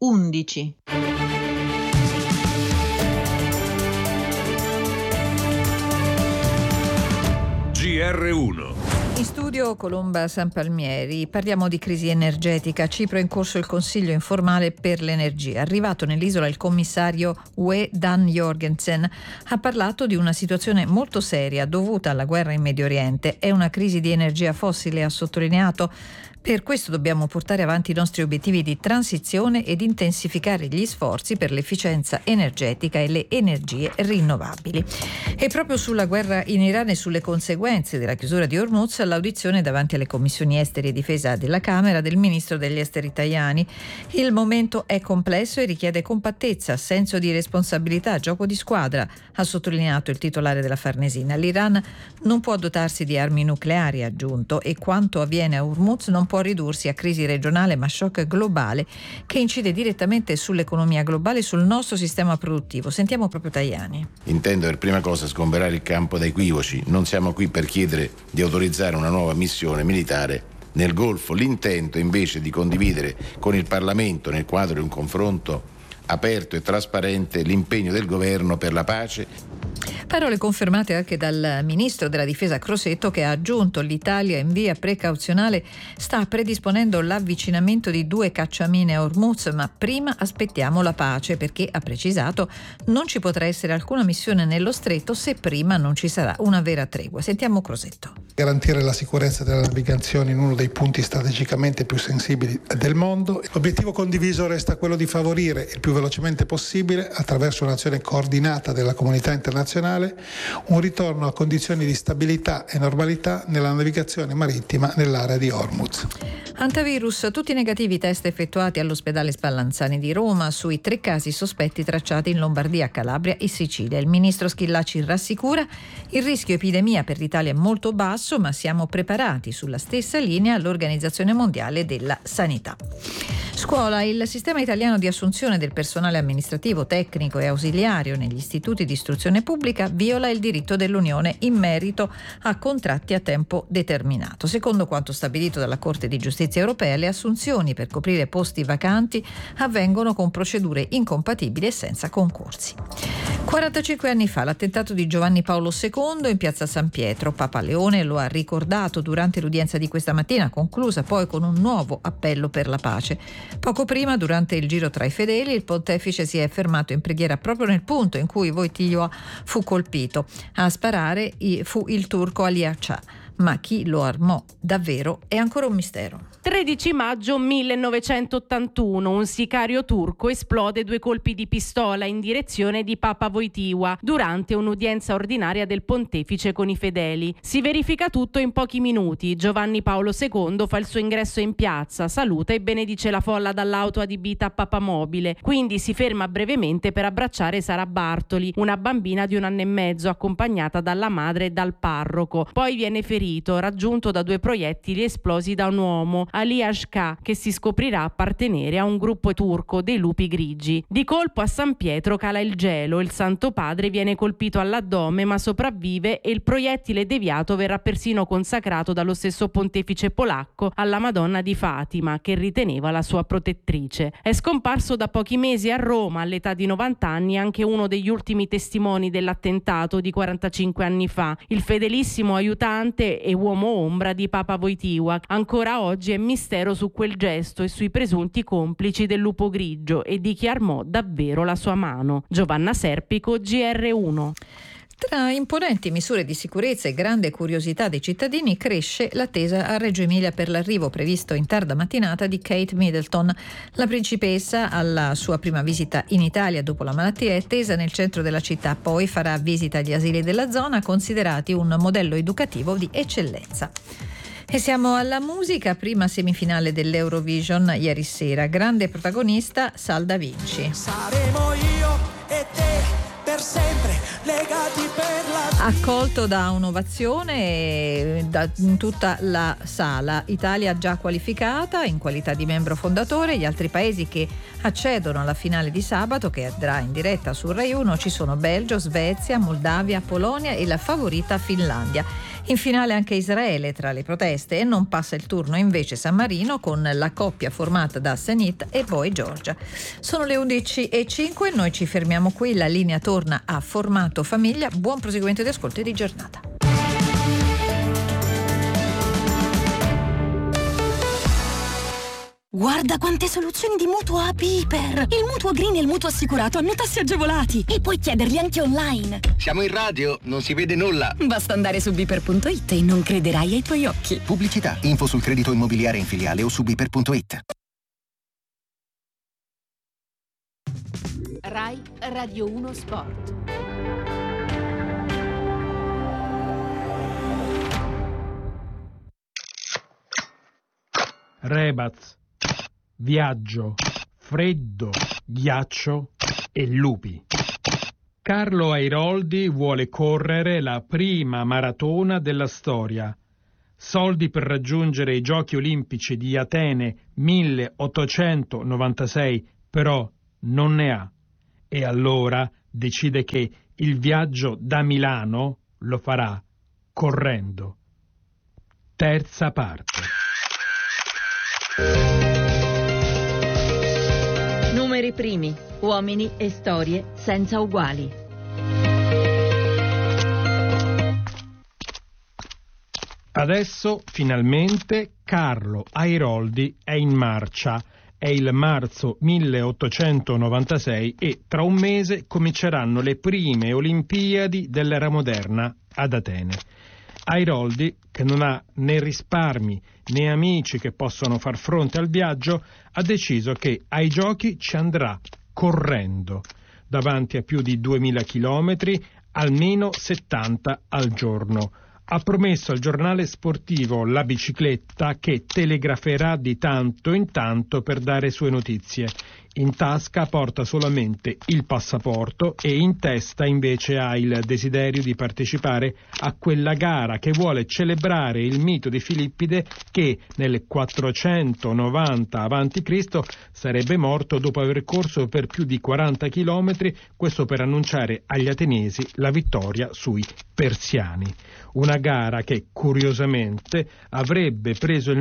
11. GR1. In studio Colomba Sanpalmieri, parliamo di crisi energetica. A Cipro è in corso il Consiglio informale per l'energia. Arrivato nell'isola il commissario UE Dan Jorgensen ha parlato di una situazione molto seria dovuta alla guerra in Medio Oriente. È una crisi di energia fossile, ha sottolineato. Per questo dobbiamo portare avanti i nostri obiettivi di transizione ed intensificare gli sforzi per l'efficienza energetica e le energie rinnovabili. E proprio sulla guerra in Iran e sulle conseguenze della chiusura di Hormuz, l'audizione davanti alle commissioni esteri e difesa della Camera del ministro degli esteri Tajani. Il momento è complesso e richiede compattezza, senso di responsabilità, gioco di squadra, ha sottolineato il titolare della Farnesina. L'Iran non può dotarsi di armi nucleari, ha aggiunto, e quanto avviene a Hormuz non può ridursi a crisi regionale ma shock globale che incide direttamente sull'economia globale e sul nostro sistema produttivo. Sentiamo proprio Tajani. Intendo per prima cosa sgomberare il campo da equivoci. Non siamo qui per chiedere di autorizzare una nuova missione militare nel Golfo. L'intento invece è di condividere con il Parlamento, nel quadro di un confronto aperto e trasparente, l'impegno del governo per la pace. Parole confermate anche dal ministro della difesa Crosetto, che ha aggiunto: l'Italia in via precauzionale sta predisponendo l'avvicinamento di 2 cacciamine a Hormuz, ma prima aspettiamo la pace, perché, ha precisato, non ci potrà essere alcuna missione nello stretto se prima non ci sarà una vera tregua. Sentiamo Crosetto. Garantire la sicurezza della navigazione in uno dei punti strategicamente più sensibili del mondo. L'obiettivo condiviso resta quello di favorire il più velocemente possibile, attraverso un'azione coordinata della comunità internazionale, un ritorno a condizioni di stabilità e normalità nella navigazione marittima nell'area di Hormuz. Antivirus, tutti negativi test effettuati all'ospedale Spallanzani di Roma sui 3 casi sospetti tracciati in Lombardia, Calabria e Sicilia. Il ministro Schillaci rassicura: il rischio epidemia per l'Italia è molto basso, ma siamo preparati sulla stessa linea all'Organizzazione Mondiale della Sanità. Scuola, il sistema italiano di assunzione del personale amministrativo, tecnico e ausiliario negli istituti di istruzione pubblica viola il diritto dell'Unione in merito a contratti a tempo determinato. Secondo quanto stabilito dalla Corte di Giustizia europea, le assunzioni per coprire posti vacanti avvengono con procedure incompatibili e senza concorsi. 45 anni fa l'attentato di Giovanni Paolo II in piazza San Pietro. Papa Leone lo ha ricordato durante l'udienza di questa mattina, conclusa poi con un nuovo appello per la pace. Poco prima, durante il giro tra i fedeli, il pontefice si è fermato in preghiera proprio nel punto in cui Wojtyła fu colpito. A sparare fu il turco Ali Acha, ma chi lo armò davvero è ancora un mistero. 13 maggio 1981, un sicario turco esplode 2 colpi di pistola in direzione di Papa Wojtyła durante un'udienza ordinaria del pontefice con i fedeli. Si verifica tutto in pochi minuti. Giovanni Paolo II fa il suo ingresso in piazza, saluta e benedice la folla dall'auto adibita a papamobile. Quindi si ferma brevemente per abbracciare Sara Bartoli, una bambina di 1 anno e mezzo, accompagnata dalla madre e dal parroco. Poi viene ferito, raggiunto da 2 proiettili esplosi da un uomo, Ali Ashka, che si scoprirà appartenere a un gruppo turco dei lupi grigi. Di colpo a San Pietro cala il gelo, il Santo Padre viene colpito all'addome ma sopravvive e il proiettile deviato verrà persino consacrato dallo stesso pontefice polacco alla Madonna di Fatima, che riteneva la sua protettrice. È scomparso da pochi mesi a Roma, all'età di 90 anni, anche uno degli ultimi testimoni dell'attentato di 45 anni fa, il fedelissimo aiutante e uomo ombra di Papa Wojtyła. Ancora oggi è mistero su quel gesto e sui presunti complici del lupo grigio e di chi armò davvero la sua mano. Giovanna Serpico, GR1. Tra imponenti misure di sicurezza e grande curiosità dei cittadini cresce l'attesa a Reggio Emilia per l'arrivo previsto in tarda mattinata di Kate Middleton. La principessa, alla sua prima visita in Italia dopo la malattia, è attesa nel centro della città, poi farà visita agli asili della zona, considerati un modello educativo di eccellenza. E siamo alla musica, prima semifinale dell'Eurovision ieri sera. Grande protagonista Sal Da Vinci. Saremo io e te per sempre legati per la... Accolto da un'ovazione in tutta la sala. Italia già qualificata in qualità di membro fondatore. Gli altri paesi che accedono alla finale di sabato, che andrà in diretta su Rai 1, ci sono Belgio, Svezia, Moldavia, Polonia e la favorita Finlandia. In finale anche Israele tra le proteste e non passa il turno invece San Marino con la coppia formata da Sanit e Boy Georgia. Sono le 11:05, noi ci fermiamo qui, la linea torna a formato famiglia. Buon proseguimento di ascolto e di giornata. Guarda quante soluzioni di mutuo a Piper! Il mutuo green e il mutuo assicurato hanno tassi agevolati e puoi chiederli anche online. Siamo in radio, non si vede nulla. Basta andare su Biper.it e non crederai ai tuoi occhi. Pubblicità, info sul credito immobiliare in filiale o su Biper.it. Rai Radio 1 Sport. Rebaz, viaggio, freddo, ghiaccio e lupi. Carlo Airoldi vuole correre la prima maratona della storia. Soldi per raggiungere i Giochi Olimpici di Atene 1896, però non ne ha. E allora decide che il viaggio da Milano lo farà correndo. Terza parte. Numeri primi, uomini e storie senza uguali. Adesso finalmente Carlo Airoldi è in marcia. È il marzo 1896 e tra un mese cominceranno le prime Olimpiadi dell'era moderna ad Atene. Airoldi, che non ha né risparmi né amici che possono far fronte al viaggio, ha deciso che ai giochi ci andrà correndo, davanti a più di 2000 chilometri, almeno 70 al giorno. Ha promesso al giornale sportivo La Bicicletta che telegraferà di tanto in tanto per dare sue notizie. In tasca porta solamente il passaporto e in testa invece ha il desiderio di partecipare a quella gara che vuole celebrare il mito di Filippide che nel 490 a.C. sarebbe morto dopo aver corso per più di 40 chilometri, questo per annunciare agli ateniesi la vittoria sui persiani. Una gara che curiosamente avrebbe preso il